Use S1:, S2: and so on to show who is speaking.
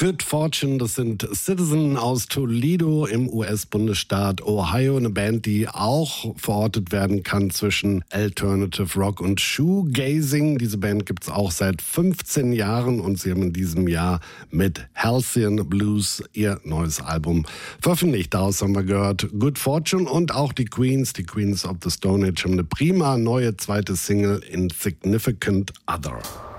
S1: Good Fortune, das sind Citizen aus Toledo im US-Bundesstaat Ohio. Eine Band, die auch verortet werden kann zwischen Alternative Rock und Shoegazing. Diese Band gibt es auch seit 15 Jahren und sie haben in diesem Jahr mit Halcyon Blues ihr neues Album veröffentlicht. Daraus haben wir gehört Good Fortune und auch die Queens of the Stone Age haben eine prima neue zweite Single Insignificant Other.